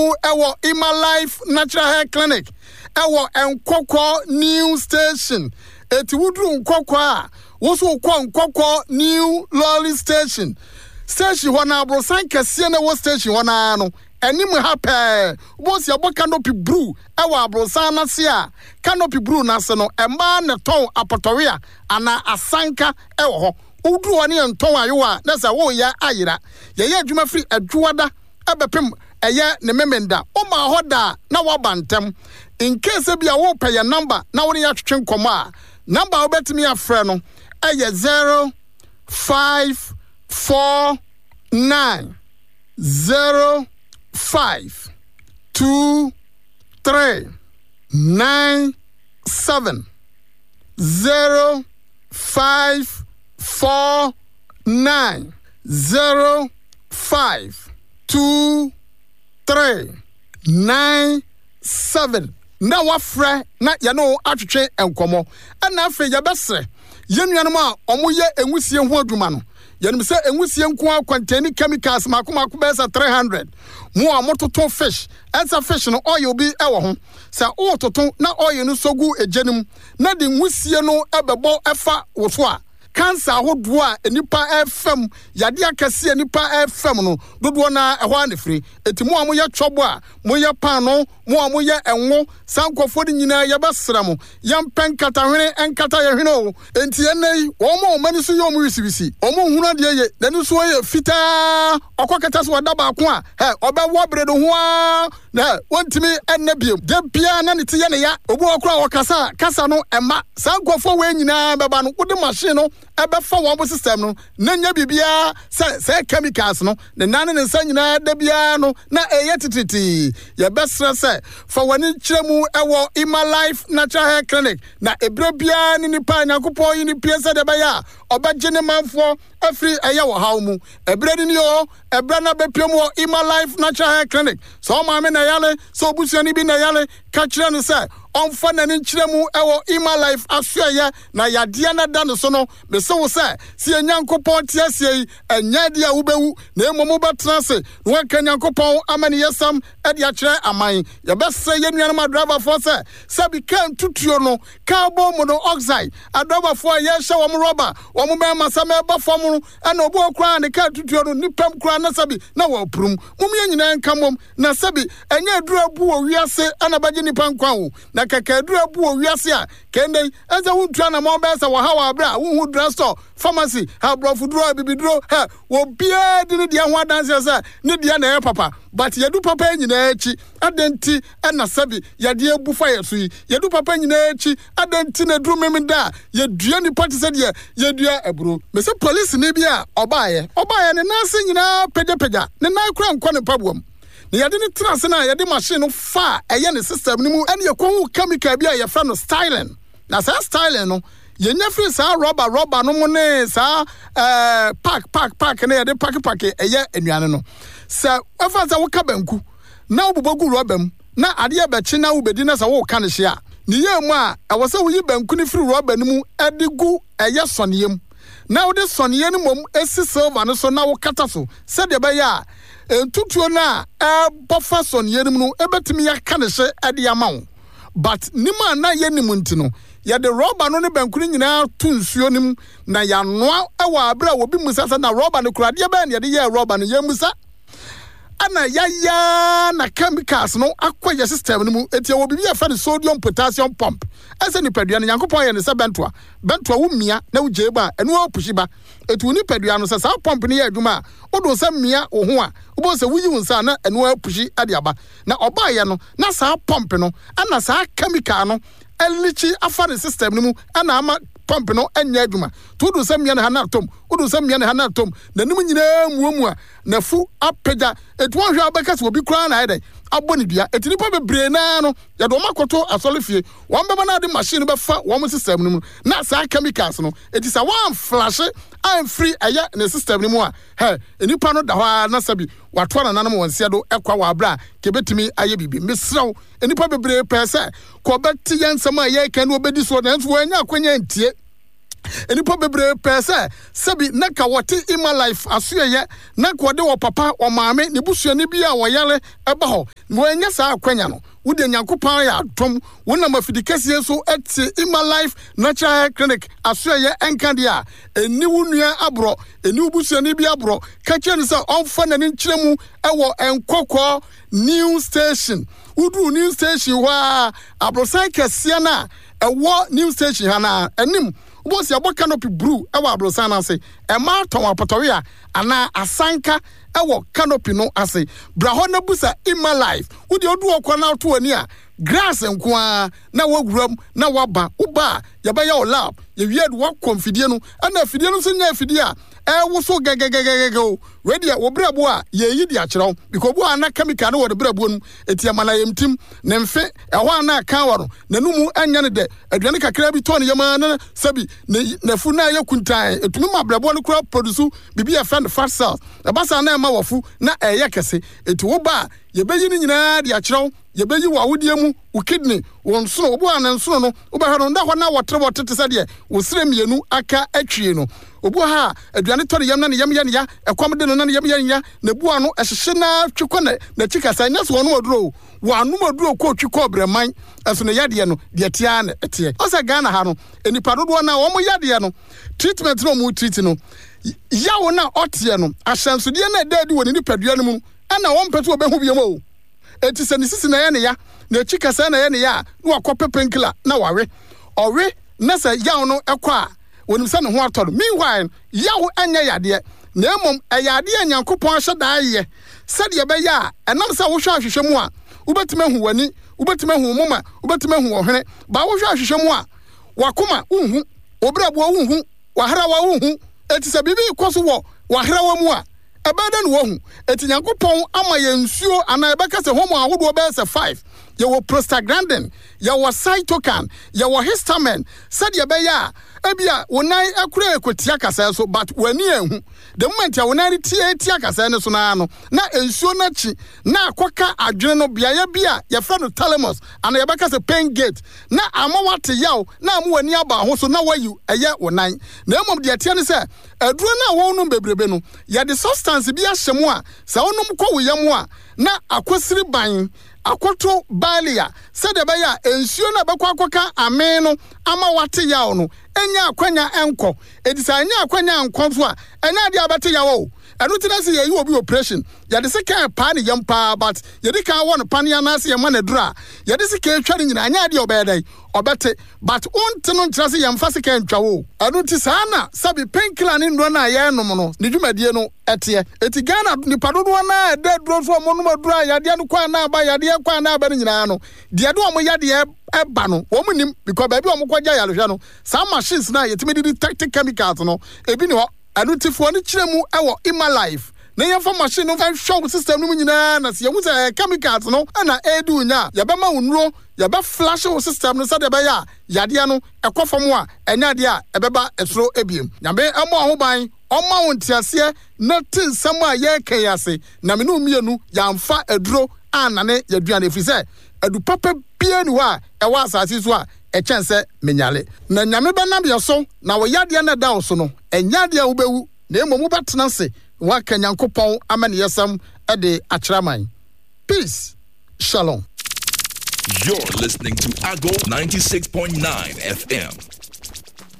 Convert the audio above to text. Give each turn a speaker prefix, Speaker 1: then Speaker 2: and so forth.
Speaker 1: Ewo Ima Life Natural Hair Clinic. Ewo Nkokwa New Station. Eti wudru Nkokwa. Wosu kwa Nkokwa New Lolly Station. Station wana abrosan kesiye na wo station wana ano. Enimu hape. Bosi yabo canopy brew. Ewa abrosan nasi ya. Canopy brew nasi no. Emba ne ton apatoria. Ana asanka ewo ho. Udru wani nton ayuwa. Nesa wo ya ayira. Yeye juma free eduwada. Ebepim. Eye ne memenda. Oma hoda na wabantem. In case be a wo pay your number. Na woni ya twetwe nkoma. Number obetimi afre no. Eye 0549 052397 0549 052397 na wafre na ya no atwetwe enkomo na afa ya besre yenuanom a omoye enwusie ho adwuma no yenim se enwusie nko akwantani chemicals makoma besa 300 mo a mototo fish esa fish no oil bi ewo ho sa o toto na oil no sogu ejenim na de nwusie no ebebo efa woso a cancer ahodo a enipa FM yade akase enipa FM no dodo na ehwa anefri eti mo amoye chobo a moye pan no mo amoye enwo sankofo de nyina ye besra mo yempen katahwene enkata ye hwene o enti enei wo mo mani so yo mo wisibisi o mo hunu de ye dani so ye fita okokata so wada ba ko a he obewo bredo ho a na wontimi ennabiem de bia na ne tie ne ya obu okura okasa kasa no ema sankofo we nyina beba no wode machine no ebe fa wo system no na nya bibia se chemicals no ne nane ne sanyina da bia no na eye tititi ye besra se fa wani kyeremu ewo Ima Life Natural Hair Clinic na ebra bia ni nipa nyakopo yi ni piese de baya obaje ne manfo afri eye wo hawmu ebra ni yo ebra na bepiemu Ima Life Natural Hair Clinic so ma me na yale so obusuani bi na yale ka kyerɛ no se onfa na ni kyeremu ewo Ima Life asuaya na yade na da no so no be so se si enyankopon tiasie enya de a wubewu na emomu betra se no aka nyankopon amane yesam e de a kyerɛ aman ye bese yenuanom adriver for se sabi kan tutuo no carbon monoxide adriver for ye hye wo rubber wo mo be masam e ba fom no na obo okra ne kan tutuo no nipam kra na sabi na wo prum mum ye nyina nkamom na sabi enya aduru abu wo wiase ana baje nipa nkwa wo na kaka aduru abu wo wiase a kende eza wuntua na mo be se wo ha wa bra wo hu drugstore pharmacy ha brofuduro bibiduro ha wo bia de ne dia ho adanse se ne dia na e papa but yedu papa nyina echi adenti na sabi yade ebufa yeso yi yedu papa nyina echi adenti na duru memda yedua ni party se de yedua eburo me se police ne bia obaaye ne nase nyina pegapega ne na kura nkɔ ne pabuam ne yade ne trance na yade machine fa eye ne system ni mu ene yekon chemical bia ye fra no styling na sa styling no yenya free sa rubber no mu ne sa pack ne yade pack eye anuane no sa afa sa wo ka banku na wo bobogu rubber mu na ade ya bechi na wo bedi na sa wo ka ne hye a ne yemu a ɛwɔ sɛ wo yi banku ne free rubber no mu edigu eye soniem na wo de sonye ne mom esi silver no so na wo kata so se de be ya entutuo na bofa sonye ne mu no ebetimi ya ka ne hye ade ya ma wo but nima na ye nimu ntino ya de rubber no ne bankuru nyina tunsuo nim na ya noa ewa abra obi musasa na rubber no kurade be na ye rubber no ye musa ana ya na chemicals no akwa system no mu etie wo bibi afa sodium potassium pump ese ni padua no yankopon ye ne se bentoa wo mia na wo jeba eno opushiba etu ni padua no se sa pump ne ye adwuma odo se mia wo ho a wo se wuyi wonsa na eno apushi ade aba na oba ye no na sa pump no ana sa chemical no elichi afa the system no mu ana ama pump no enya adwuma to do sam yana na tom odo sam yana na tom na nim nyina muamu a na fu apega etu ohwe abaka se obi kura na ede aboni dua etini pa bebre na no ya do makoto asolefie won beba na de machine be fa won system no mu na sa chemicals no etisa one flash and free aya na system no mu a he enipa no da ho na sabi wato na nanam wonse do ekwa wa bra ke betimi aye bibi mesrew enipa bebre pese ko beti yansam aye kan obedi so na nso anya akwanya ntie enipa bebre pese sebi naka wote ima life asuye naka wode wo papa o maame ne busuani bia wo yale eba ho wo enya saa akwanya no wode nyankopan ya tom wona mafidikase so eti ima life natural clinic asuye enka dia eni wunua abro eni busuani bia abro ka kire se onfa nani nkyeremu ewo enkokọ new station udu new station wa abrosan kese na ewo new station hana enim Bosi abo canopy brew ewa abrosan ase ema ton apotore a ana asanka ewo canopy no ase bra ho na busa ima life wodi odu okwa na to ani a grass nko a na waguram na waba uba ya ba ya o lab ye wied wa konfidie no ana fidie no so nya fidie a ewo so gegegegege ready wo brabo a ye yi di akyerew because bo ana chemical no wo de brabo no etiama na yemtim ne mfe eho ana kan waro nanumu anya ne de aduane kakra bi to ne yama na sabi na fu na ye kuntan etumi ma brabo no kura produce bibi ya friend fat cells e basa na ma wafu na eye kese eti wo ba ye beyi ni nyina di akyerew ye beyi wa wodie mu wo kidney won so obo ana nso no wo ba ha no nda ho na wotre se de wo sire mienu aka atwie no obu ha aduane tore yam na ne yam ya ekwam de no na ne yam ya na bua no ehye na twekọ na chikasa nya so no oduro wo anum oduro ko twekọ breman eso ne yade no de tia na etie osa Ghana ha no enipa dodo na wo mo yade no treatment no mu treat no yawo na otie no ahyansode na dadi wo ne nipadua no mu ana wo mpeto obehu biam o eti se ne sisi na ya ne ya na chikasa na ya ne ya no akọ penkila na wawe owe na se yawo no ekọ a wonim se ne ho atoro meanwhile yawo anya yade na emom ayade anyankopon ahye daaye sade ye be ya enam se wo hwa ahwehwe mu a ubetime hu wani ubetime hu moma ubetime hu ohwene ba wo hwa ahwehwe mu a wakoma unhu obrabo unhu wahrawa unhu eti se bibi ikoso wo wahrawa mu a ebeda no hu eti nyankopon ama ye nsuo ana ebeka se homo ahodo be se 5 ye wo prostaglandin ye wo cytokine ye wo histamine sade ye be ya ebia wonai akura ekotia kasa so but wani ehu the moment ya wonai tie kasa ne so na no na ensuo na chi na akoka adwene no bia ya bia ya fra no thalamus ana ya baka se pain gate na amawate yaw na amu wani aba ho so na wayu eye wonai na emom de tie ne se aduro na wonu bebrebe no ya the substance bia hyemu a sa wonum kɔ woyam a na akosiri ban akoto balia sede be ya ensuo na bekwa akoka amen no ama wate yaw no enya akwanya enko edisa enya akwanya enko so a enya de abate yawo enu tina se ye obi operation ya de se kan pa ne yampa but ye de kan won pa ne anase ye ma na dura ye de se kan tware nyina enya de obedai obete but unte no ntra se ye mfa se kan twawo enu ti sa na sabi painkiller ne ndo na ye nom no ne dwumadie no etie eti Ghana ni padodo na de duro so mo no madura ya de no kwa na ba ya de kwa na ba ne nyina no de de o mo ya de eba no wo munim because baby o mo kwaja ya lohwa no some machines na yetime di detect chemicals no ebi ni ho anutifo ni kiremu ewo ima life na yemfa machine no fa show system no nyina na se yemu se chemicals no na edu nya ya be ma wonuro ya be flash wo system no sade be ya yade no ekofom a enya de a ebeba esoro ebiem nyambe emo ahoban ọma wontiase na tinsam a ye kan yase na me no mienu yamfa aduro anane yaduane efrise adu papa bia ni wa ewa asase so a echense menyale na nyame benam ye so na wo yade na da so no enyade a wo bewu na emomu betena se wa kanyankopon amane yesam ede akyraman peace shalom.
Speaker 2: You're listening to Ago 96.9 FM.